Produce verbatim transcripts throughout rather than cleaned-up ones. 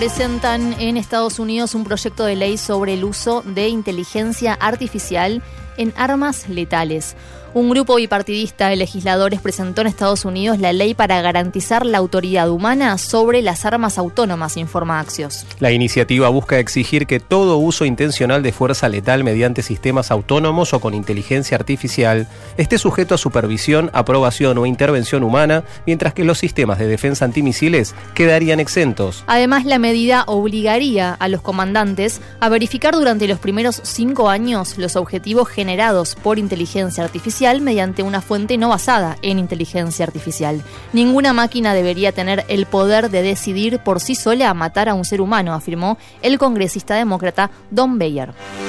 Presentan en Estados Unidos un proyecto de ley sobre el uso de inteligencia artificial en armas letales. Un grupo bipartidista de legisladores presentó en Estados Unidos la ley para garantizar la autoridad humana sobre las armas autónomas, informa Axios. La iniciativa busca exigir que todo uso intencional de fuerza letal mediante sistemas autónomos o con inteligencia artificial esté sujeto a supervisión, aprobación o intervención humana, mientras que los sistemas de defensa antimisiles quedarían exentos. Además, la medida obligaría a los comandantes a verificar durante los primeros cinco años los objetivos generados por inteligencia artificial mediante una fuente no basada en inteligencia artificial. Ninguna máquina debería tener el poder de decidir por sí sola matar a un ser humano, afirmó el congresista demócrata Don Beyer.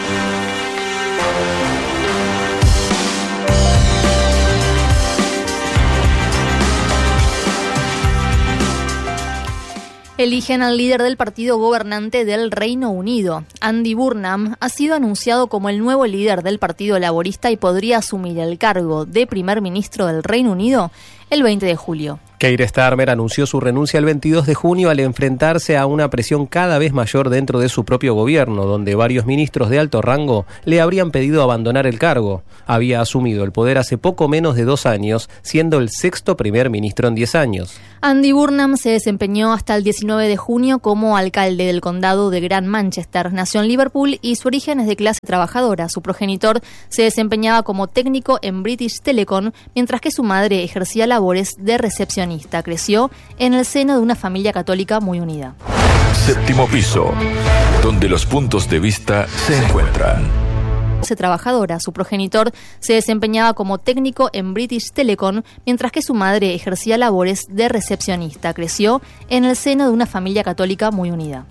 Eligen al líder del partido gobernante del Reino Unido. Andy Burnham ha sido anunciado como el nuevo líder del Partido Laborista y podría asumir el cargo de primer ministro del Reino Unido el veinte de julio. Keir Starmer anunció su renuncia el veintidós de junio al enfrentarse a una presión cada vez mayor dentro de su propio gobierno, donde varios ministros de alto rango le habrían pedido abandonar el cargo. Había asumido el poder hace poco menos de dos años, siendo el sexto primer ministro en diez años. Andy Burnham se desempeñó hasta el diecinueve de junio como alcalde del condado de Gran Manchester. Nació en Liverpool y su origen es de clase trabajadora. Su progenitor se desempeñaba como técnico en British Telecom, mientras que su madre ejercía labores de recepcionista. Creció en el seno de una familia católica muy unida. Séptimo piso, donde los puntos de vista se encuentran. Trabajadora. Su progenitor se desempeñaba como técnico en British Telecom, mientras que su madre ejercía labores de recepcionista. Creció en el seno de una familia católica muy unida.